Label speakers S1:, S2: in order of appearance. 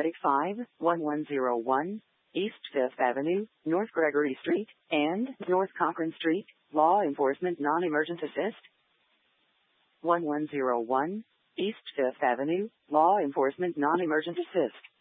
S1: 1101 East 5th Avenue, North Gregory Street, and North Cochrane Street, Law Enforcement Non-Emergent Assist. 1101 East 5th Avenue, Law Enforcement Non-Emergent Assist.